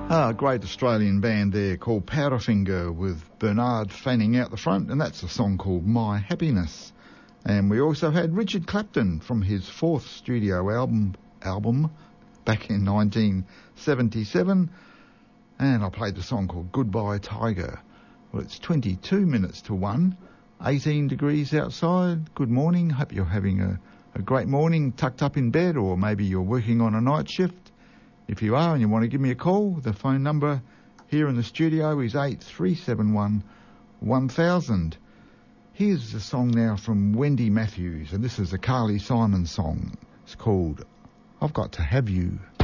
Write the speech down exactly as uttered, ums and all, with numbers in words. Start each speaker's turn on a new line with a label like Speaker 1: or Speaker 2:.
Speaker 1: Ah, a great Australian band there called Powderfinger with Bernard Fanning out the front, and that's a song called My Happiness. And we also had Richard Clapton from his fourth studio album album back in nineteen seventy-seven, and I played the song called Goodbye Tiger. Well, it's twenty-two minutes to one, eighteen degrees outside. Good morning, hope you're having a, a great morning tucked up in bed, or maybe you're working on a night shift. If you are and you want to give me a call, the phone number here in the studio is eight three seven one one thousand. Here's a song now from Wendy Matthews, and this is a Carly Simon song. It's called I've Got to Have You.